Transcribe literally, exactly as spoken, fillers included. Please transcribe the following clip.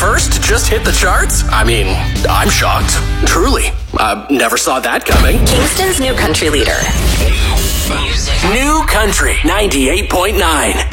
first to just hit the charts? I mean, I'm shocked. Truly. I never saw that coming. Kingston's new country leader. New Country ninety-eight point nine.